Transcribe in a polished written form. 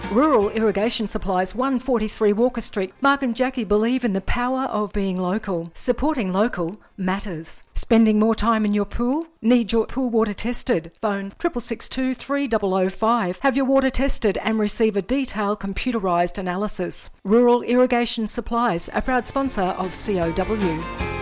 Rural Irrigation Supplies, 143 Walker Street. Mark and Jackie believe in the power of being local. Supporting local matters. Spending more time in your pool? Need your pool water tested? Phone 6662 3005. Have your water tested and receive a detailed computerised analysis. Rural Irrigation Supplies, a proud sponsor of COW.